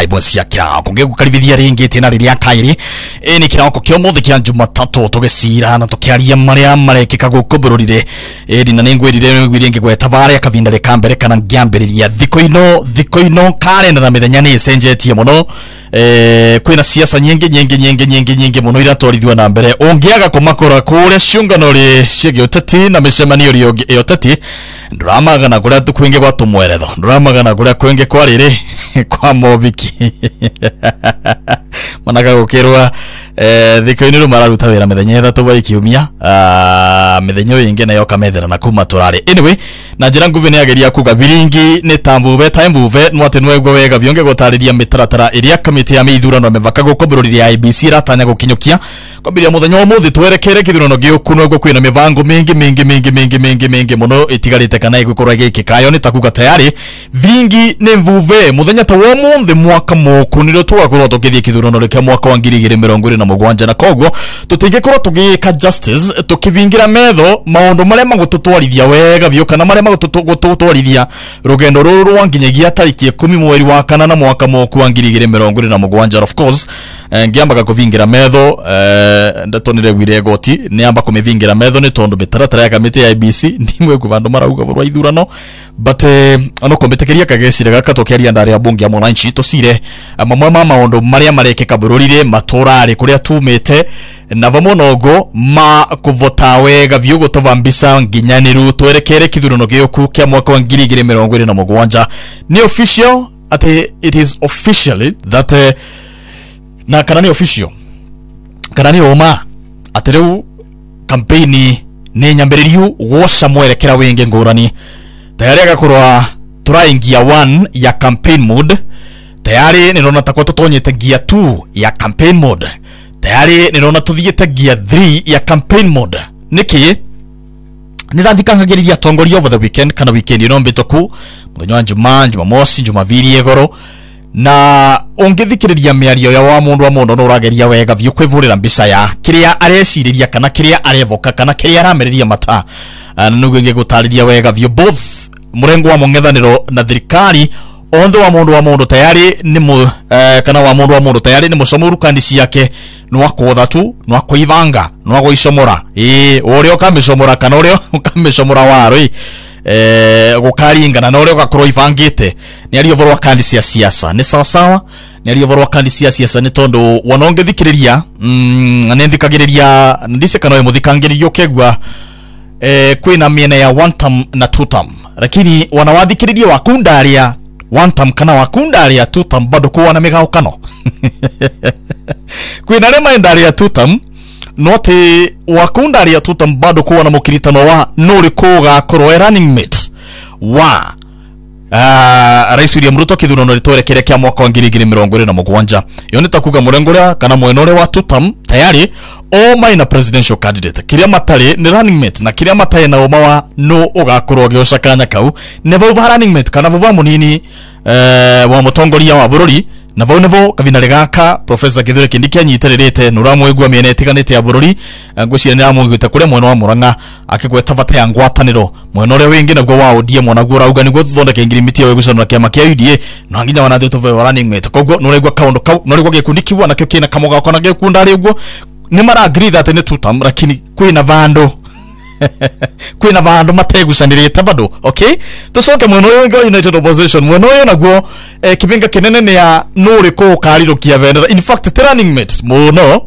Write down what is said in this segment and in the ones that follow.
vibe cia kirako ngigukaribithia ringi tina riria kairi ni kirako kio mothe kia Jumatatu tugisira na tukiaria maria marekika guku bururire na ningwirire ngwirenge gweta varia kavinda rekambere kana ngiambiriria thiko ino kalenda na mithenya ni cenjetie muno kwina siasa nyingi muno iratwarithwa na mbere ungiaga kumakora kuria ciungano ri cigioteti na micemanio ri yoteti nduramagana kuria tukwinge gwa tumweretho nduramagana kuria kwinge kwa riri kwa mobiki managa gukirwa thiko ino mararuta wira mithenya ithatu ba ikiumia mithenya ingi nayo kamethera na kuma turari anyway na njira nguvi ni ageria kuga biringi ni tambuve timbuve nwate nwegwa wega bionge gutariria mitaratara iria kamiti ya mithurano mevaka gukomborori ya IBC ratanya gukinyukia kwambiria muthenya umuthi twerekere kithurano giukunwa gwo kwina mivango mingi muno itigarite kana igwikorwa gikikayo ni takuga tayari vingi ni mvuve muthenya ta wo muthi mwaka muku niro twakorwo tukithie kithurano reke mwaka wa 2027 na kogwo tutingikorwo tugika justice tukivingira metho maundu maria magututwarithia wega vyo kana maria magututwarithia rugendo ruru rwa nginyagia tariki 10 mweri wa kana na mwaka muku wa 2027 of course ngiambaga kuvingira metho ndatonire gwire goti niamba kumivingira metho ni tondu mitaratara ya kamiti ya IBC ndimwe kuvandu marauga vorwa ithurano but ono kombetekeria kagecire gakatokeria ndari ya bunge ya mwananchi tosire mamwe ma maundu maria marekeka bururire maturari kuria tumete na vamonogo ma kuvota wega vyo gutova mbisa nginyaniru twerekere kithurano giuku kia mwaka wa 2027 ni official it is officially that na kana ni official kana ni oma atereu campaign ni nyambiriru wosha mwerekera wenge ngurani tayari agakorwa turaingia 1 ya campaign mode tayari nirona takwa tutonyete gear 2 ya campaign mode tayari nirona tuthiete gear 3 ya campaign mode niki nirathikangagiriria tongoria over the weekend kana weekend inombitoku muthenya wa Jumamosi Jumapili egoro na ungithikiriria miario ya wa mundu no urageria wega vyo kwivurira mbisa ya kiria areciriria kana kiria arevoka kana kiria arameriria mata nugu nge gutariria wega vyo both murengo wa mungethaniro na thirikari ondo wa mundu tayari ni kana wa mundu tayari ni mucomuru kandisi yake no akotha tu no akoivanga no agoicomora urio kamicomora kana urio kamicomora waro gukaringana na urio gakorwo ivangite ni ario vorwa kandisi ya siasa ni sawa ni ario vorwa kandisi ya siasa ni tondu wanongethikiriria nendikagiriria ndise kana muthikangiririo kegwa kwina miene ya one term na two term lakini wanawathikiriria wakundaria one term kana wakundaria two term bado kuwa na migaukano kwina remaindaria two term note wakundaria two term bado kuwa na mukiritano wa nuri kuga korwa running mate wa Rais William Ruto kithurano ritwerekere kia mwaka wa 2027 yone takuga murengoria kana mwenore wa two term tayari o maina presidential candidate kiria matari ni running mate na kiria matari na oma wa no ugakorwo giocakanya kau never over running mate kana vuva munini wa mutongoria wa bururi na vonevo kavinare gaka Professor Kithure Kindiki anyitererete nuramwegwa miene etiganite ya bururi ngwicire niramwegwite kure mweno wa Murang'a akigweta vata ya ngwataniro mweno ore wingi nagwo wa ODM mwana gura uga nigwo thondeke ngirimiti ya wegusana kiama kia UDA no nginya wana ndio tove running mate kogwo nuregwa kaundo kau nuregwa gikundi kiwa nakyo kina kamoga kona gekunda rigwo ni mara agree that ni tutam lakini kwina vandu mategucanirite bado okay tucoke mweno uyu United Opposition mweno uyu nagwo kibinga kinene ni ya nuri ko karirukia vendera in fact running mates muno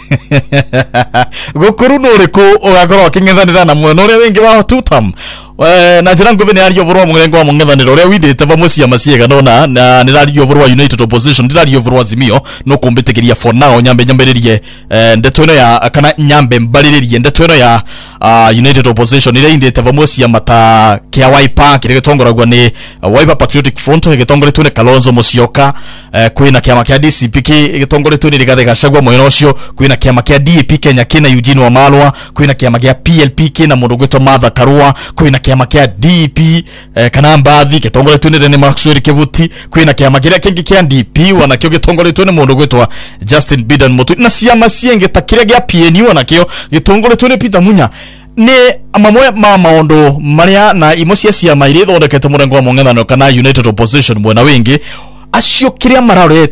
gukuru nuri ko ugakorwo kingethanira na mweno uria wingi wa tutam na njira nguvi ni ario vorwa murengo wa mungethaniro uria windite va mucia maciega nona na ni radio vorwa United Opposition ndi radio vorwa Azimio no kumbitikiria for now nyambiririe ndeto ino ya kana nyambe mbariririe ndeto ino ya United Opposition ile indite va mucia mata kia Wiper kire gitongoragwa ni Wiper Patriotic Front gitongoretwe ni Kalonzo Musyoka kwina kiama kia DCP gitongoretwe ni Rigathi Gachagua mweno ucio kwina kiama kia DAP Kenya kina Eugene Wamalwa kwina kiama kia PLP kina mundu gwitwa Martha Karua kwina kiama kia DP kana Mbathi gitongoretwe ni Rene Maxwell Kivuti kwina kiama kiria kingi kia DP wanakyo gitongoretwe ni mundu gwitwa Justin Bidan Mutu na ciama cienge ta kiria gia PNU wanakyo gitongoretwe ni Peter Munya ni amamwe ma maundu maria na imocia ciama iria thondekete murengo wa mungethaniro kana United Opposition mwena wingi acio kiria mararete